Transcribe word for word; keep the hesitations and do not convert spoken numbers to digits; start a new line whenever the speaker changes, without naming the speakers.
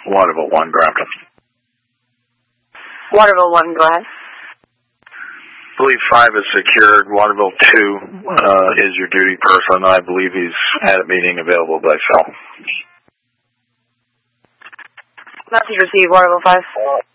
Waterville one, Brampton.
Waterville one, go ahead.
I believe five is secured. Waterville two uh, is your duty person. I believe he's at a meeting available by cell.
Message received, Waterville five.